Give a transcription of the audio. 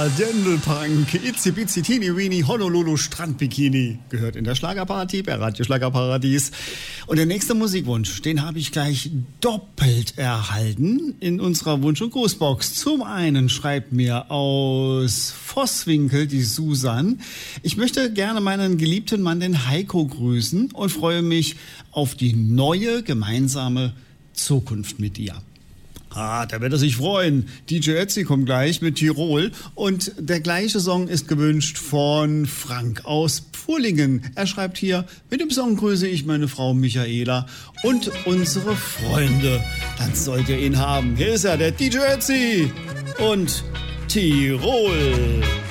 Lala, Dendelpunk, Itzy Bitsy Teeny Weeny, Honolulu Strandbikini. Gehört in der Schlagerparty bei Radio Schlagerparadies. Und der nächste Musikwunsch, den habe ich gleich doppelt erhalten in unserer Wunsch- und Grußbox. Zum einen schreibt mir aus Vosswinkel die Susan: Ich möchte gerne meinen geliebten Mann, den Heiko, grüßen und freue mich auf die neue gemeinsame Zukunft mit dir. Da wird er sich freuen. DJ Ötzi kommt gleich mit Tirol. Und der gleiche Song ist gewünscht von Frank aus Pfullingen. Er schreibt hier: Mit dem Song grüße ich meine Frau Michaela und unsere Freunde. Dann sollt ihr ihn haben. Hier ist er, der DJ Ötzi und Tirol.